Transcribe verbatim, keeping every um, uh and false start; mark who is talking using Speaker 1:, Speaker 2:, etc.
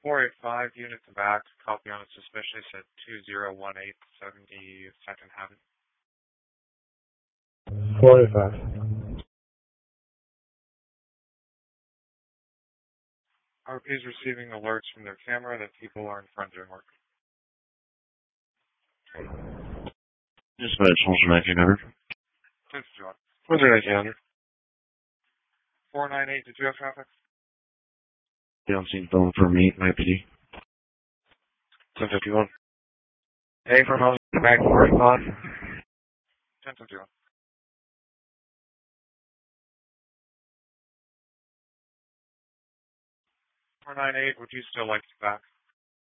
Speaker 1: four eight five, unit to back, copy on a suspicious at two zero one eight seventy-second Avenue.
Speaker 2: four eight five.
Speaker 1: R P is receiving alerts from their camera that people are in front doing work.
Speaker 3: Just about Soldier nineteen hundred.
Speaker 1: Thanks, John.
Speaker 2: Soldier nineteen hundred.
Speaker 1: four nine eight, did you have traffic?
Speaker 3: Down scene phone for me, my P D.
Speaker 2: ten fifty-one. Hey, from home, back to work on.
Speaker 1: ten fifty-one. four nine eight, would you still like to back?